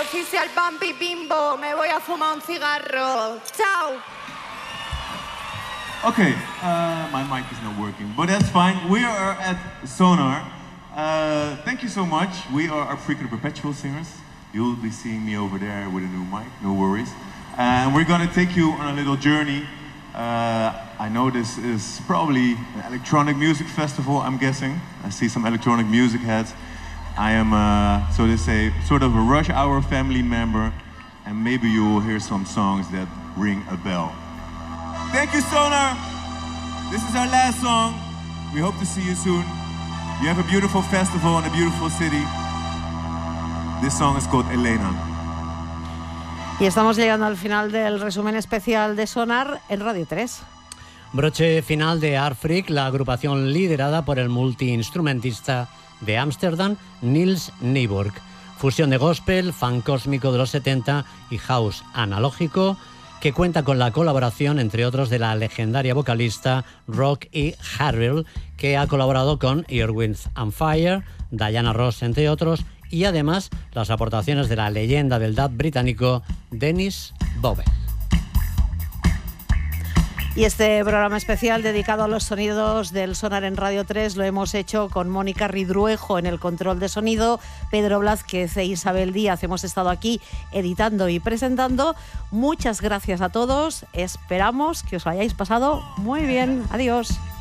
Artificial Bambi Bimbo. Me voy a fumar un cigarro. Chao. Okay, my mic is not working, but that's fine. We are at Sonar. Thank you so much. We are Africa the Perpetual Singers. You'll be seeing me over there with a new mic, no worries. And we're gonna take you on a little journey. I know this is probably an electronic music festival, I'm guessing. I see some electronic music heads. I am, so to say, sort of a Rush Hour family member, and maybe you will hear some songs that ring a bell. Thank you, Sonar. This is our last song. We hope to see you soon. You have a beautiful festival in a beautiful city. This song is called Elena. Y estamos llegando al final del resumen especial de Sonar en Radio 3. Broche final de Art Freak, la agrupación liderada por el multiinstrumentista de Ámsterdam, Niels Nyborg. Fusión de gospel, funk cósmico de los 70 y house analógico, que cuenta con la colaboración, entre otros, de la legendaria vocalista Rock E. Harrell, que ha colaborado con Earth, Wind and Fire, Diana Ross, entre otros, y además las aportaciones de la leyenda del dub británico Dennis Bovell. Y este programa especial dedicado a los sonidos del Sonar en Radio 3 lo hemos hecho con Mónica Ridruejo en el control de sonido, Pedro Blázquez e Isabel Díaz. Hemos estado aquí editando y presentando. Muchas gracias a todos. Esperamos que os hayáis pasado muy bien. Adiós.